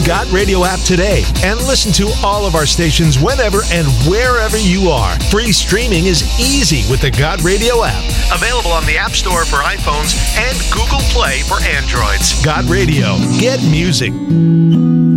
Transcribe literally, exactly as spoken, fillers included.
God Radio app today and listen to all of our stations whenever and wherever you are. Free streaming is easy with the God Radio app. Available on the App Store for iPhones and Google Play for Androids. God Radio. Get music.